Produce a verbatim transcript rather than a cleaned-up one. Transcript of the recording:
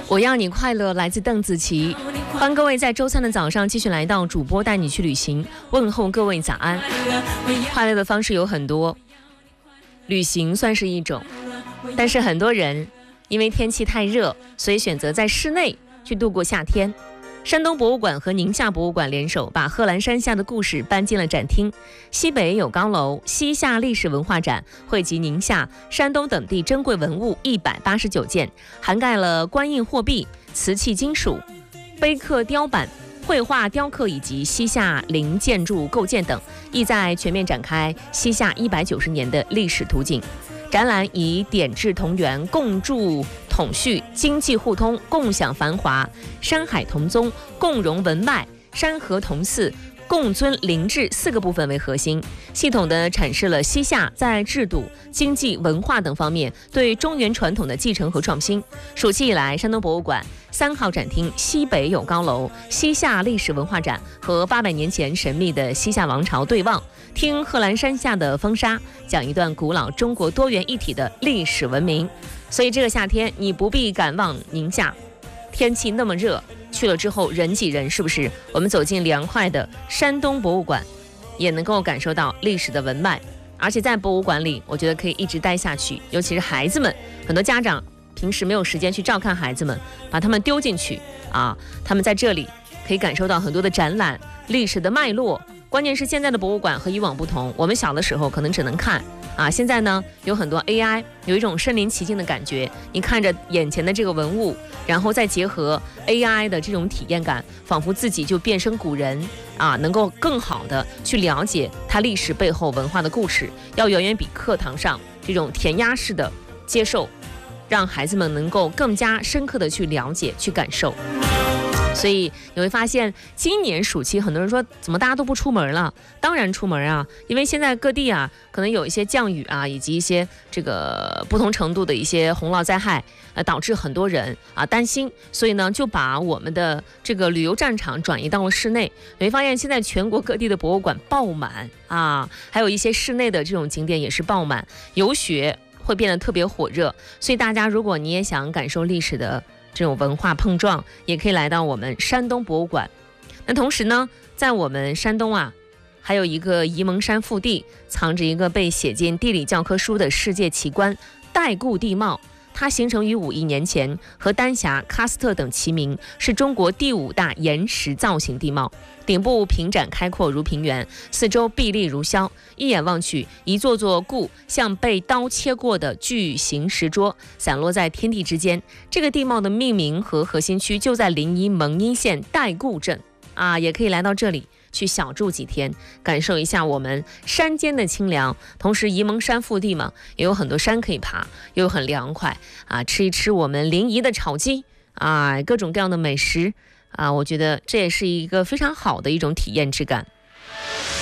我要你快乐，来自邓紫棋。欢迎各位在周三的早上继续来到主播带你去旅行，问候各位早安。快乐的方式有很多，旅行算是一种，但是很多人因为天气太热，所以选择在室内去度过夏天。山东博物馆和宁夏博物馆联手，把贺兰山下的故事搬进了展厅。西北有高楼，西夏历史文化展汇集宁夏、山东等地珍贵文物一百八十九件，涵盖了官印货币、瓷器金属、碑刻雕版、绘画雕刻以及西夏陵建筑构建等，意在全面展开西夏一百九十年的历史图景。展览以点痣同源、共筑统序、经济互通、共享繁华、山海同宗、共融文脉、山河同祀、共尊灵志四个部分为核心，系统地阐释了西夏在制度、经济、文化等方面对中原传统的继承和创新。暑期以来，山东博物馆三号展厅西北有高楼、西夏历史文化展和八百年前神秘的西夏王朝对望，听贺兰山下的风沙，讲一段古老中国多元一体的历史文明。所以这个夏天你不必赶往宁夏，天气那么热，去了之后人挤人，是不是？我们走进凉快的山东博物馆，也能够感受到历史的文脉。而且在博物馆里，我觉得可以一直待下去，尤其是孩子们，很多家长平时没有时间去照看孩子们，把他们丢进去啊，他们在这里可以感受到很多的展览、历史的脉络。关键是现在的博物馆和以往不同，我们小的时候可能只能看啊，现在呢有很多 A I， 有一种身临其境的感觉。你看着眼前的这个文物，然后再结合 A I 的这种体验感，仿佛自己就变身古人啊，能够更好的去了解它历史背后文化的故事，要远远比课堂上这种填鸭式的接受，让孩子们能够更加深刻的去了解、去感受。所以你会发现，今年暑期很多人说怎么大家都不出门了？当然出门啊，因为现在各地啊可能有一些降雨啊，以及一些这个不同程度的一些洪涝灾害，呃，导致很多人啊担心，所以呢就把我们的这个旅游战场转移到了室内。你会发现现在全国各地的博物馆爆满啊，还有一些室内的这种景点也是爆满，游学会变得特别火热。所以大家如果你也想感受历史的这种文化碰撞，也可以来到我们山东博物馆。那同时呢，在我们山东啊，还有一个沂蒙山腹地，藏着一个被写进地理教科书的世界奇观——代固地貌。它形成于五亿年前，和丹霞、喀斯特等齐名，是中国第五大岩石造型地貌。顶部平展开阔如平原，四周壁立如削，一眼望去，一座座固像被刀切过的巨型石桌，散落在天地之间。这个地貌的命名和核心区就在临沂蒙阴县代固镇啊，也可以来到这里去小住几天，感受一下我们山间的清凉。同时沂蒙山腹地嘛，也有很多山可以爬，又很凉快啊，吃一吃我们临沂的炒鸡啊，各种各样的美食啊，我觉得这也是一个非常好的一种体验之感。